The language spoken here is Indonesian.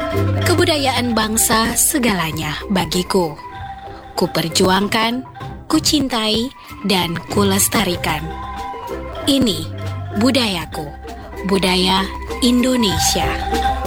Kebudayaan bangsa segalanya bagiku. Kuperjuangkan, kucintai, dan kulestarikan. Ini budayaku, budaya Indonesia.